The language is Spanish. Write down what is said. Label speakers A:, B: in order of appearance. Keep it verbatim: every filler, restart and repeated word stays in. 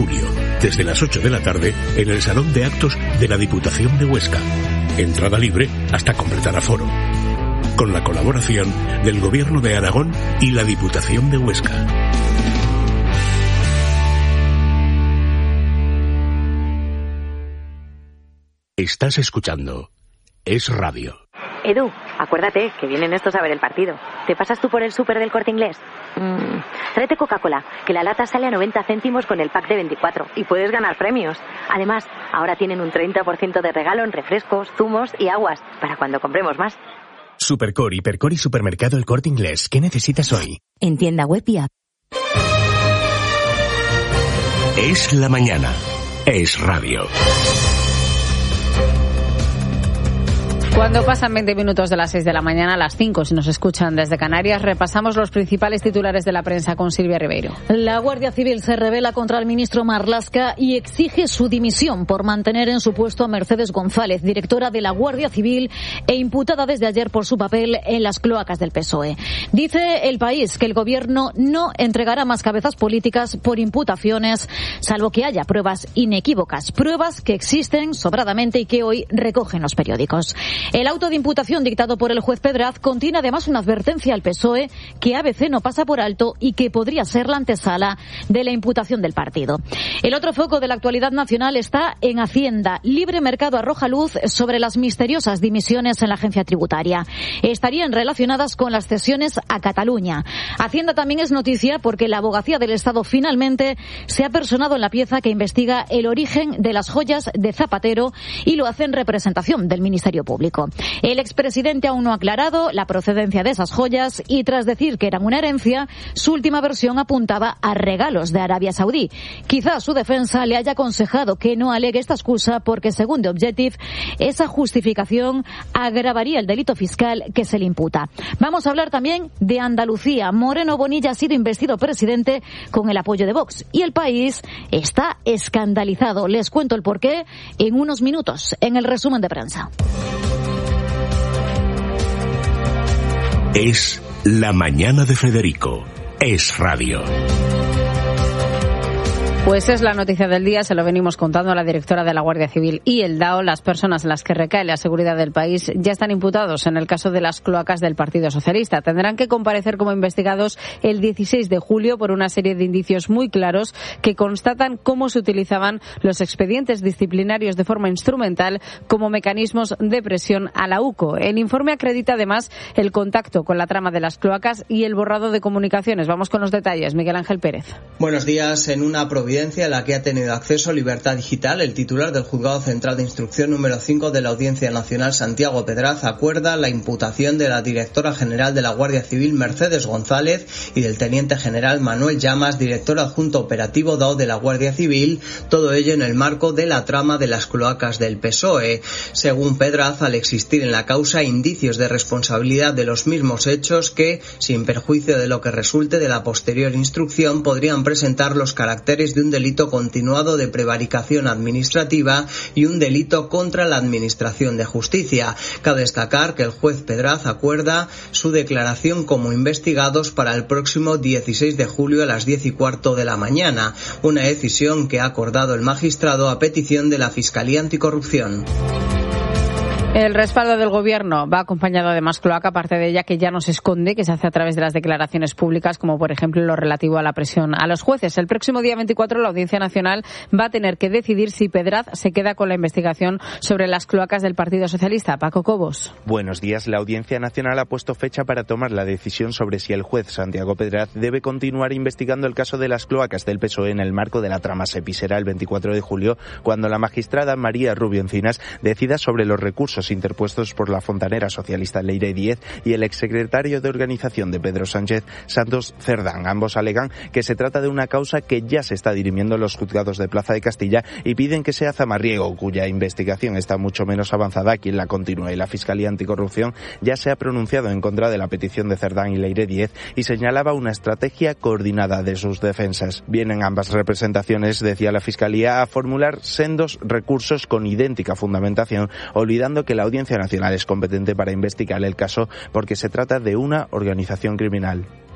A: julio, desde las ocho de la tarde, en el Salón de Actos de la Diputación de Huesca. Entrada libre hasta completar aforo. Con la colaboración del Gobierno de Aragón y la Diputación de Huesca. Estás escuchando Es Radio.
B: Edu, acuérdate que vienen estos a ver el partido. ¿Te pasas tú por el súper del Corte Inglés? Mm, tráete Coca-Cola, que la lata sale a noventa céntimos con el pack de veinticuatro y puedes ganar premios. Además, ahora tienen un treinta por ciento de regalo en refrescos, zumos y aguas para cuando compremos más.
C: Supercore, Hipercore y Supermercado El Corte Inglés. ¿Qué necesitas hoy?
B: En tienda web y app.
A: Es la mañana. Es Radio.
D: Cuando pasan veinte minutos de las seis de la mañana, a las cinco, si nos escuchan desde Canarias, repasamos los principales titulares de la prensa con Silvia Ribeiro.
E: La Guardia Civil se rebela contra el ministro Marlaska y exige su dimisión por mantener en su puesto a Mercedes González, directora de la Guardia Civil e imputada desde ayer por su papel en las cloacas del P S O E. Dice El País que el gobierno no entregará más cabezas políticas por imputaciones, salvo que haya pruebas inequívocas, pruebas que existen sobradamente y que hoy recogen los periódicos. El auto de imputación dictado por el juez Pedraz contiene además una advertencia al P S O E que A B C no pasa por alto y que podría ser la antesala de la imputación del partido. El otro foco de la actualidad nacional está en Hacienda. Libre Mercado arroja luz sobre las misteriosas dimisiones en la agencia tributaria. Estarían relacionadas con las cesiones a Cataluña. Hacienda también es noticia porque la Abogacía del Estado finalmente se ha personado en la pieza que investiga el origen de las joyas de Zapatero y lo hace en representación del Ministerio Público. El expresidente aún no ha aclarado la procedencia de esas joyas y tras decir que eran una herencia, su última versión apuntaba a regalos de Arabia Saudí. Quizá su defensa le haya aconsejado que no alegue esta excusa porque, según The Objective, esa justificación agravaría el delito fiscal que se le imputa. Vamos a hablar también de Andalucía. Moreno Bonilla ha sido investido presidente con el apoyo de Vox y el país está escandalizado. Les cuento el porqué en unos minutos en el resumen de prensa.
A: Es la mañana de Federico. Es Radio.
D: Pues es la noticia del día, se lo venimos contando a la directora de la Guardia Civil y el D A O. Las personas en las que recae la seguridad del país ya están imputados en el caso de las cloacas del Partido Socialista. Tendrán que comparecer como investigados el dieciséis de julio por una serie de indicios muy claros que constatan cómo se utilizaban los expedientes disciplinarios de forma instrumental como mecanismos de presión a la U C O. El informe acredita además el contacto con la trama de las cloacas y el borrado de comunicaciones. Vamos con los detalles. Miguel Ángel Pérez.
F: Buenos días. En una providencia a la que ha tenido acceso Libertad Digital, el titular del Juzgado Central de Instrucción número cinco de la Audiencia Nacional, Santiago Pedraz, acuerda la imputación de la directora general de la Guardia Civil, Mercedes González, y del teniente general Manuel Llamas, director adjunto operativo D A O de la Guardia Civil, todo ello en el marco de la trama de las cloacas del P S O E. Según Pedraz, al existir en la causa indicios de responsabilidad de los mismos hechos que, sin perjuicio de lo que resulte de la posterior instrucción, podrían presentar los caracteres de un delito continuado de prevaricación administrativa y un delito contra la Administración de Justicia. Cabe destacar que el juez Pedraz acuerda su declaración como investigados para el próximo dieciséis de julio a las diez y cuarto de la mañana, una decisión que ha acordado el magistrado a petición de la Fiscalía Anticorrupción.
D: El respaldo del Gobierno va acompañado de más cloaca, aparte de ella que ya no se esconde, que se hace a través de las declaraciones públicas, como por ejemplo lo relativo a la presión a los jueces. El próximo día veinticuatro la Audiencia Nacional va a tener que decidir si Pedraz se queda con la investigación sobre las cloacas del Partido Socialista. Paco Cobos.
G: Buenos días. La Audiencia Nacional ha puesto fecha para tomar la decisión sobre si el juez Santiago Pedraz debe continuar investigando el caso de las cloacas del P S O E en el marco de la trama SEPI. Será el veinticuatro de julio cuando la magistrada María Rubio Encinas decida sobre los recursos interpuestos por la fontanera socialista Leire Díez y el exsecretario de Organización de Pedro Sánchez, Santos Cerdán. Ambos alegan que se trata de una causa que ya se está dirimiendo en los juzgados de Plaza de Castilla y piden que sea Zamarriego, cuya investigación está mucho menos avanzada, quien la continúe. La Fiscalía Anticorrupción ya se ha pronunciado en contra de la petición de Cerdán y Leire Díez y señalaba una estrategia coordinada de sus defensas. Vienen ambas representaciones, decía la Fiscalía, a formular sendos recursos con idéntica fundamentación, olvidando que la Audiencia Nacional es competente para investigar el caso porque se trata de una organización criminal.